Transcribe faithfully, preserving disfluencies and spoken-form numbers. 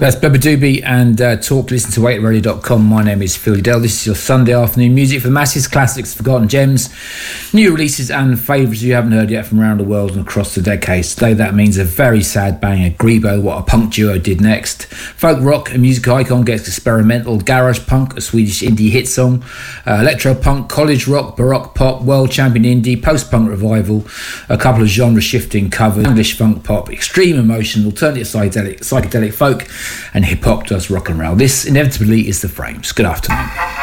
That's Beba Doobie and uh, talk, listen to wait radio dot com. My name is Phil Udell. This is your Sunday afternoon music for the masses, classics, forgotten gems, new releases and favourites you haven't heard yet from around the world and across the decades. Today that means a very sad banger. Grebo, What a Punk Duo Did Next. Folk rock, a music icon gets experimental. Garage punk, a Swedish indie hit song. Uh, electro punk, college rock, baroque pop, world champion indie, post-punk revival. A couple of genre shifting covers. English funk pop, extreme emotion, alternative psychedelic, psychedelic folk, and hip hop does rock and roll. This inevitably is The Frames. Good afternoon.